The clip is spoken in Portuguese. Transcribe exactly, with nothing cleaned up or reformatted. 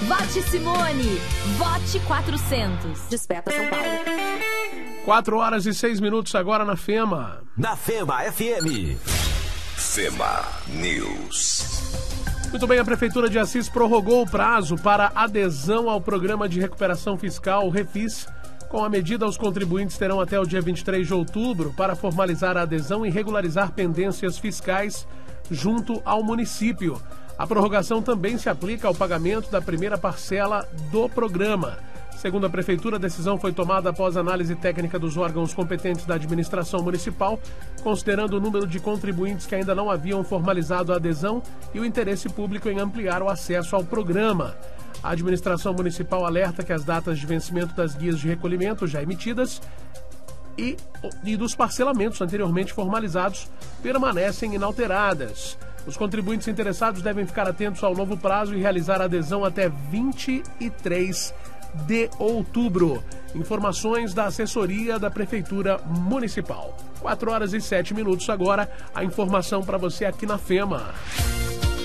Vote Simone. Vote quatrocentos. Desperta São Paulo. quatro horas e seis minutos agora na FEMA. Na FEMA F M. FEMA News. Muito bem, a Prefeitura de Assis prorrogou o prazo para adesão ao Programa de Recuperação Fiscal, Refis. Com a medida, os contribuintes terão até o dia vinte e três de outubro para formalizar a adesão e regularizar pendências fiscais junto ao município. A prorrogação também se aplica ao pagamento da primeira parcela do programa. Segundo a Prefeitura, a decisão foi tomada após análise técnica dos órgãos competentes da administração municipal, considerando o número de contribuintes que ainda não haviam formalizado a adesão e o interesse público em ampliar o acesso ao programa. A administração municipal alerta que as datas de vencimento das guias de recolhimento já emitidas e, e dos parcelamentos anteriormente formalizados permanecem inalteradas. Os contribuintes interessados devem ficar atentos ao novo prazo e realizar a adesão até vinte e três de outubro. Informações da assessoria da Prefeitura Municipal. quatro horas e sete minutos agora, a informação para você aqui na FEMA.